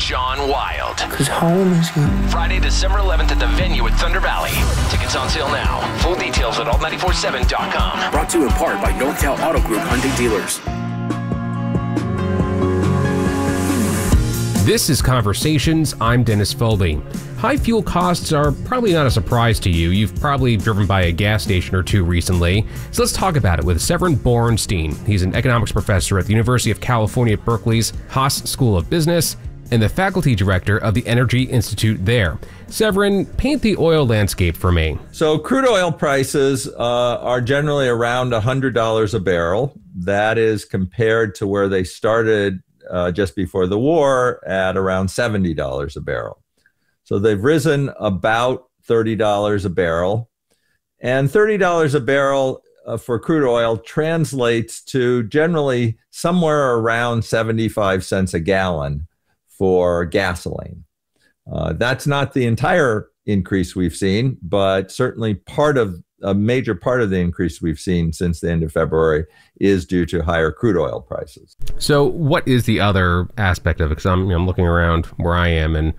John Wild. Cause home is here. Friday, December 11th at the venue at Thunder Valley. Tickets on sale now. Full details at alt947.com. Brought to you in part by NorCal Auto Group Hyundai Dealers. This is Conversations. I'm Dennis Foley. High fuel costs are probably not a surprise to you. You've probably driven by a gas station or two recently. So let's talk about it with Severin Borenstein. He's an economics professor at the University of California at Berkeley's Haas School of Business and the faculty director of the Energy Institute there. Severin, paint the oil landscape for me. So crude oil prices are generally around $100 a barrel. That is compared to where they started just before the war at around $70 a barrel. So they've risen about $30 a barrel. And $30 a barrel for crude oil translates to generally somewhere around 75 cents a gallon for gasoline. That's not the entire increase we've seen, but certainly a major part of the increase we've seen since the end of February is due to higher crude oil prices. So what is the other aspect of it? Because I'm looking around where I am, and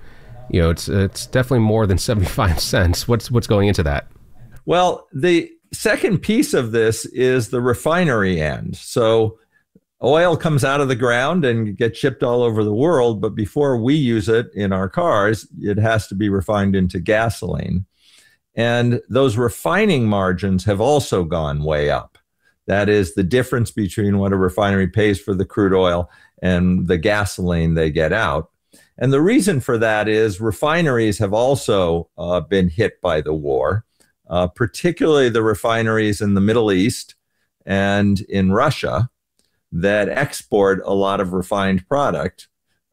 it's definitely more than 75 cents. What's going into that? Well, the second piece of this is the refinery end. So oil comes out of the ground and gets shipped all over the world, but before we use it in our cars, it has to be refined into gasoline. And those refining margins have also gone way up. That is the difference between what a refinery pays for the crude oil and the gasoline they get out. And the reason for that is refineries have also been hit by the war, particularly the refineries in the Middle East and in Russia that export a lot of refined product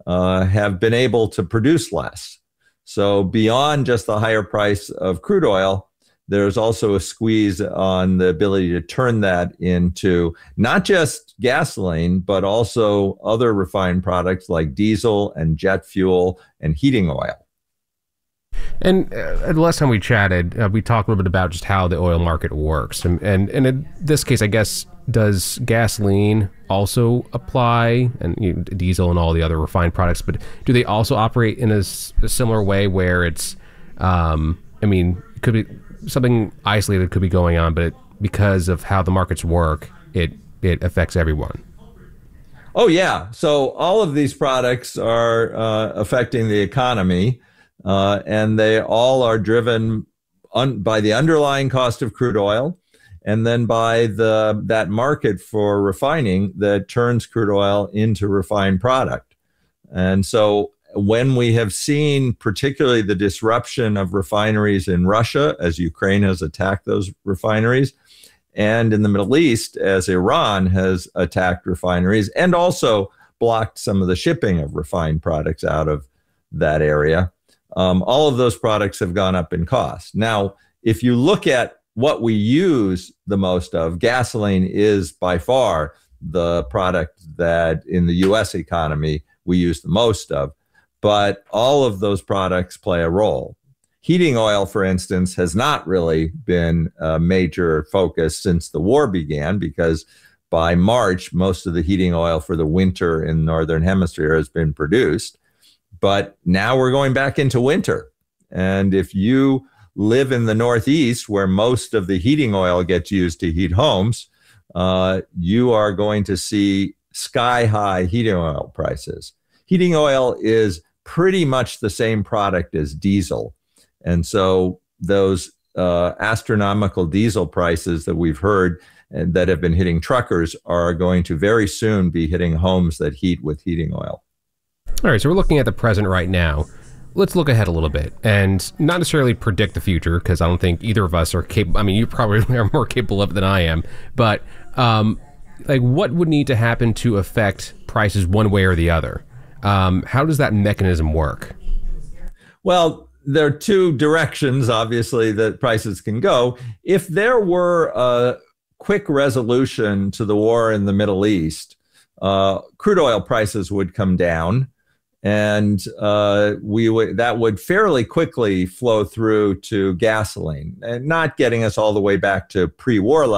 have been able to produce less. So beyond just the higher price of crude oil, there's also a squeeze on the ability to turn that into not just gasoline, but also other refined products like diesel and jet fuel and heating oil. And the last time we chatted, we talked a little bit about just how the oil market works. And in this case, I guess, does gasoline also apply, and diesel and all the other refined products, but do they also operate in a similar way where it's, it could be something isolated could be going on, but because of how the markets work, it affects everyone? Oh, yeah. So all of these products are affecting the economy. And they all are driven by the underlying cost of crude oil, and then by that market for refining that turns crude oil into refined product. And so when we have seen particularly the disruption of refineries in Russia as Ukraine has attacked those refineries, and in the Middle East as Iran has attacked refineries and also blocked some of the shipping of refined products out of that area, all of those products have gone up in cost. Now, if you look at what we use the most of, gasoline is by far the product that in the U.S. economy we use the most of, but all of those products play a role. Heating oil, for instance, has not really been a major focus since the war began, because by March, most of the heating oil for the winter in the Northern Hemisphere has been produced. But now we're going back into winter. And if you live in the Northeast, where most of the heating oil gets used to heat homes, you are going to see sky-high heating oil prices. Heating oil is pretty much the same product as diesel. And so those astronomical diesel prices that we've heard and that have been hitting truckers are going to very soon be hitting homes that heat with heating oil. All right, so we're looking at the present right now. Let's look ahead a little bit and not necessarily predict the future, because I don't think either of us are capable. I mean, you probably are more capable of it than I am. But what would need to happen to affect prices one way or the other? How does that mechanism work? Well, there are two directions, obviously, that prices can go. If there were a quick resolution to the war in the Middle East, crude oil prices would come down. And that would fairly quickly flow through to gasoline, and not getting us all the way back to pre-war